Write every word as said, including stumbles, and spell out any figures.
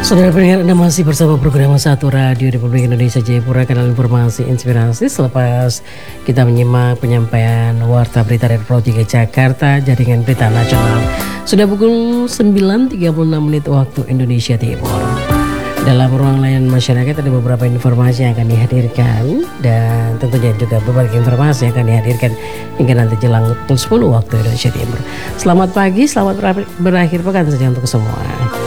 Saudara pendengar, Anda masih bersama program Satu Radio Republik Indonesia Jayapura, kanal informasi inspirasi. Selepas kita menyimak penyampaian Warta Berita dari Pro tiga Jakarta, Jaringan Berita Nasional, sudah pukul sembilan tiga puluh enam menit waktu Indonesia Timur. Dalam ruang layanan masyarakat ada beberapa informasi yang akan dihadirkan, dan tentunya juga beberapa informasi yang akan dihadirkan hingga nanti jelang pukul sepuluh waktu Indonesia Timur. Selamat pagi, selamat berakhir pekan saja untuk semua.